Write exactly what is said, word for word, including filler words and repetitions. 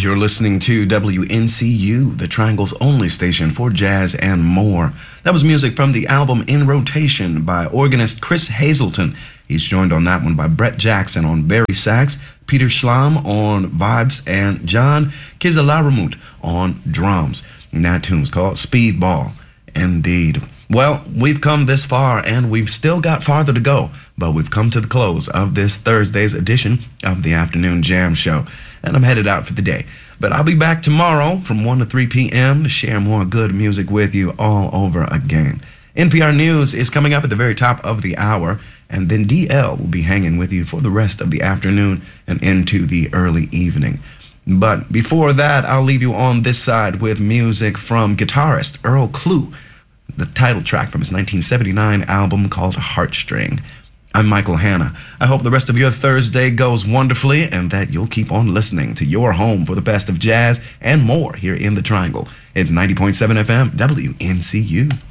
you're listening to W N C U, the Triangle's only station for jazz and more. That was music from the album In Rotation by organist Chris Hazelton. He's joined on that one by Brett Jackson on bari sax, Peter Schlam on vibes, and John Kizalaramut on drums. And that tune's called Speedball. Indeed. Well, we've come this far, and we've still got farther to go, but we've come to the close of this Thursday's edition of the Afternoon Jam Show, and I'm headed out for the day. But I'll be back tomorrow from one to three p.m. to share more good music with you all over again. N P R News is coming up at the very top of the hour, and then D L will be hanging with you for the rest of the afternoon and into the early evening. But before that, I'll leave you on this side with music from guitarist Earl Klugh, the title track from his nineteen seventy-nine album called Heartstring. I'm Michael Hanna. I hope the rest of your Thursday goes wonderfully and that you'll keep on listening to your home for the best of jazz and more here in the Triangle. It's ninety point seven F M, W N C U.